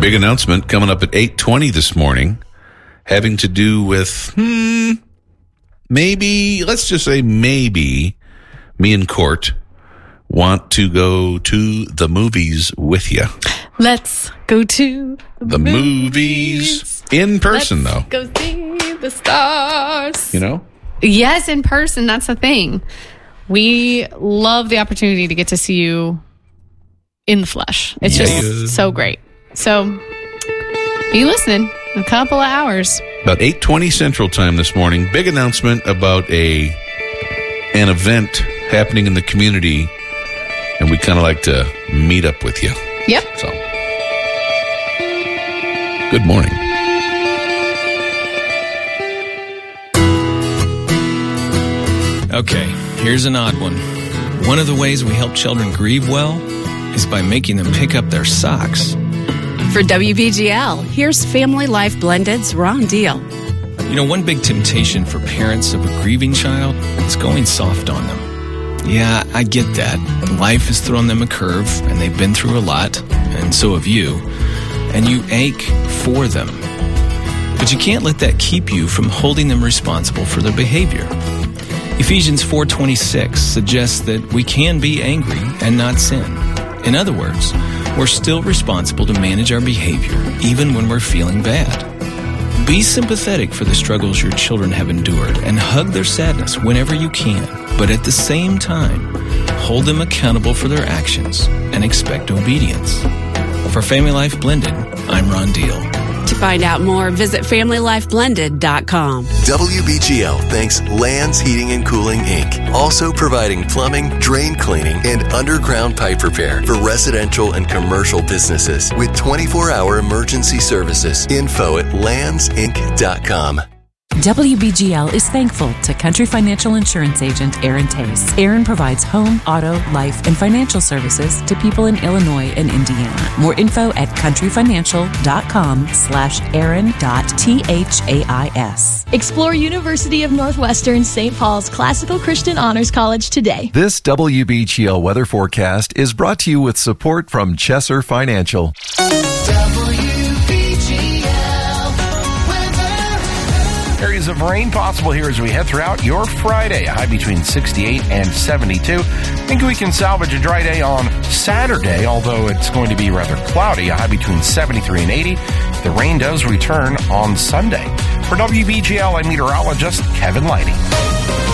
Big announcement coming up at 8:20 this morning, having to do with, maybe, let's just say maybe, me and Court want to go to the movies with you. Let's go to the movies. In person, though. Go see the stars. You know? Yes, in person. That's the thing. We love the opportunity to get to see you in the flesh. It's just so great. So, be listening in a couple of hours. About 8:20 Central Time this morning. Big announcement about an event happening in the community, and we kind of like to meet up with you. Yep. So, good morning. Okay, here's an odd one. One of the ways we help children grieve well is by making them pick up their socks. For WBGL, here's Family Life Blended's Ron Deal. You know, one big temptation for parents of a grieving child is going soft on them. Yeah, I get that. Life has thrown them a curve, and they've been through a lot, and so have you. And you ache for them. But you can't let that keep you from holding them responsible for their behavior. Ephesians 4:26 suggests that we can be angry and not sin. In other words, we're still responsible to manage our behavior even when we're feeling bad. Be sympathetic for the struggles your children have endured and hug their sadness whenever you can. But at the same time, hold them accountable for their actions and expect obedience. For Family Life Blended, I'm Ron Deal. To find out more, visit FamilyLifeBlended.com. WBGL thanks Lands Heating and Cooling, Inc., also providing plumbing, drain cleaning, and underground pipe repair for residential and commercial businesses with 24-hour emergency services. Info at landsinc.com. WBGL is thankful to Country Financial Insurance Agent Aaron Tace. Aaron provides home, auto, life, and financial services to people in Illinois and Indiana. More info at countryfinancial.com/Aaron.THAIS. Explore University of Northwestern St. Paul's Classical Christian Honors College today. This WBGL weather forecast is brought to you with support from Chesser Financial. Areas of rain possible here as we head throughout your Friday. A high between 68 and 72. Think we can salvage a dry day on Saturday, although it's going to be rather cloudy. A high between 73 and 80. The rain does return on Sunday. For WBGL, I'm meteorologist Kevin Lighty.